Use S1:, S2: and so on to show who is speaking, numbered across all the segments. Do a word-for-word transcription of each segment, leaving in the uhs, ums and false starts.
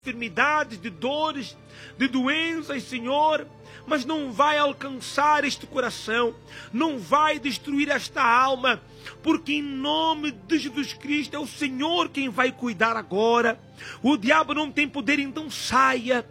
S1: enfermidades, de dores, de doenças, Senhor, mas não vai alcançar este coração, não vai destruir esta alma, porque em nome de Jesus Cristo é o Senhor quem vai cuidar agora. O diabo não tem poder, então saia,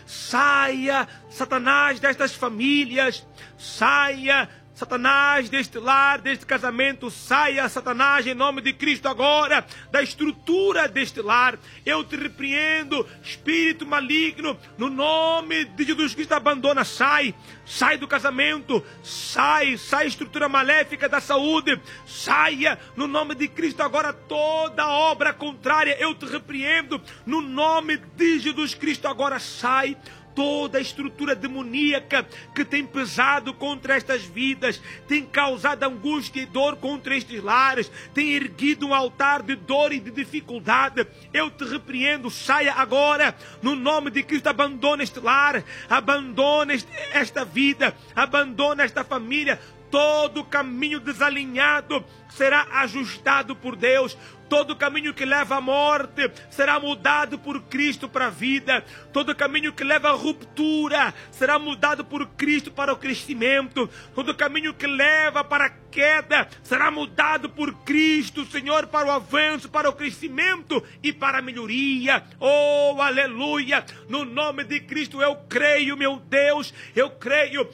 S1: saia, Satanás, destas famílias, saia, Satanás, deste lar, deste casamento, saia, Satanás, em nome de Cristo agora, da estrutura deste lar. Eu te repreendo, espírito maligno, no nome de Jesus Cristo, abandona, sai, sai do casamento, sai, sai estrutura maléfica da saúde, saia, no nome de Cristo agora, toda obra contrária, eu te repreendo, no nome de Jesus Cristo agora, sai. Toda a estrutura demoníaca que tem pesado contra estas vidas, tem causado angústia e dor contra estes lares, tem erguido um altar de dor e de dificuldade, eu te repreendo, saia agora, no nome de Cristo, abandona este lar, abandona este, esta vida, abandona esta família. Todo caminho desalinhado será ajustado por Deus. Todo caminho que leva à morte será mudado por Cristo para a vida. Todo caminho que leva à ruptura será mudado por Cristo para o crescimento. Todo caminho que leva para a queda será mudado por Cristo, Senhor, para o avanço, para o crescimento e para a melhoria. Oh, aleluia! No nome de Cristo eu creio, meu Deus, eu creio.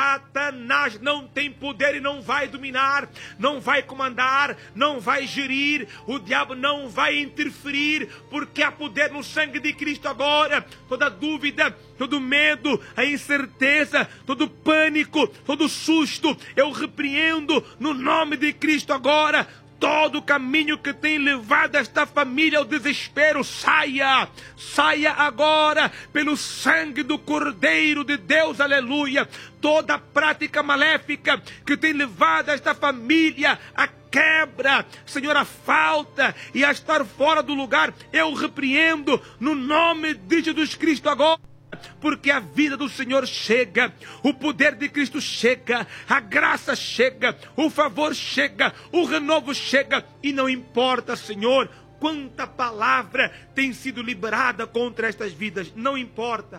S1: Satanás não tem poder e não vai dominar, não vai comandar, não vai gerir. O diabo não vai interferir, porque há poder no sangue de Cristo agora. Toda dúvida, todo medo, a incerteza, todo pânico, todo susto, eu repreendo no nome de Cristo agora. Todo caminho que tem levado esta família ao desespero, saia, saia agora, pelo sangue do Cordeiro de Deus, aleluia. Toda prática maléfica que tem levado esta família a quebra, Senhor, a falta e a estar fora do lugar, eu repreendo no nome de Jesus Cristo agora. Porque a vida do Senhor chega, o poder de Cristo chega, a graça chega, o favor chega, o renovo chega, e não importa, Senhor, quanta palavra tem sido liberada contra estas vidas, não importa,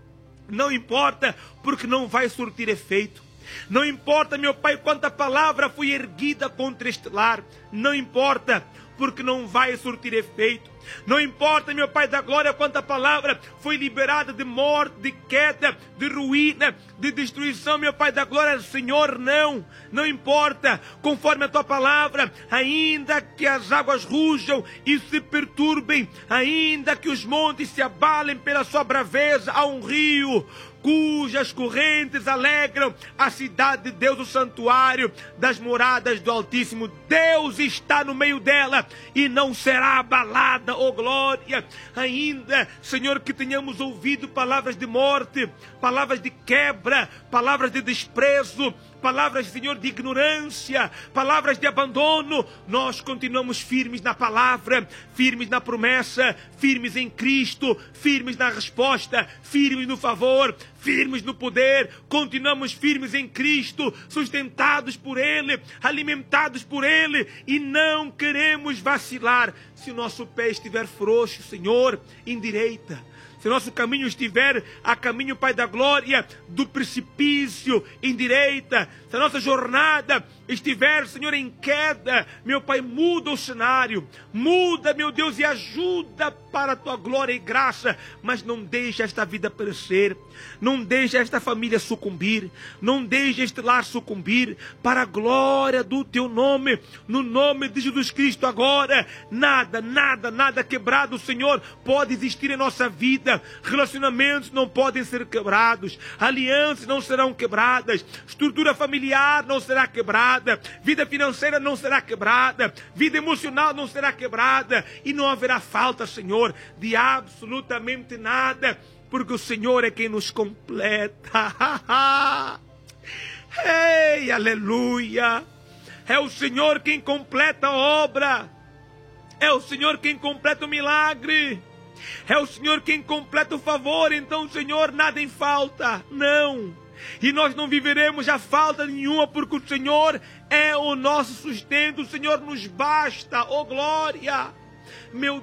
S1: não importa, porque não vai surtir efeito. Não importa, meu Pai, quanta palavra foi erguida contra este lar, não importa, porque não vai surtir efeito. Não importa, meu Pai da glória, quanta palavra foi liberada de morte, de queda, de ruína, de destruição, meu Pai da glória, Senhor, não, não importa, conforme a Tua palavra, ainda que as águas rujam e se perturbem, ainda que os montes se abalem pela sua braveza, há um rio cujas correntes alegram a cidade de Deus, o santuário das moradas do Altíssimo. Deus está no meio dela e não será abalada, oh glória. Ainda, Senhor, que tenhamos ouvido palavras de morte, palavras de quebra, palavras de desprezo, palavras, Senhor, de ignorância, palavras de abandono, nós continuamos firmes na palavra, firmes na promessa, firmes em Cristo, firmes na resposta, firmes no favor, firmes no poder, continuamos firmes em Cristo, sustentados por Ele, alimentados por Ele, e não queremos vacilar. Se o nosso pé estiver frouxo, Senhor, endireita. Se nosso caminho estiver a caminho, Pai da glória, do precipício, endireita. Se a nossa jornada estiver, Senhor, em queda, meu Pai, muda o cenário. Muda, meu Deus, e ajuda para a Tua glória e graça. Mas não deixe esta vida perecer. Não deixe esta família sucumbir. Não deixe este lar sucumbir. Para a glória do Teu nome. No nome de Jesus Cristo agora. Nada, nada, nada quebrado, Senhor, pode existir em nossa vida. Relacionamentos não podem ser quebrados, alianças não serão quebradas, estrutura familiar não será quebrada, vida financeira não será quebrada, vida emocional não será quebrada, e não haverá falta, Senhor, de absolutamente nada, porque o Senhor é quem nos completa. Ei, aleluia! É o Senhor quem completa a obra, é o Senhor quem completa o milagre. É o Senhor quem completa o favor. Então, Senhor, nada em falta, não. E nós não viveremos a falta nenhuma, porque o Senhor é o nosso sustento. O Senhor nos basta, oh glória. Meu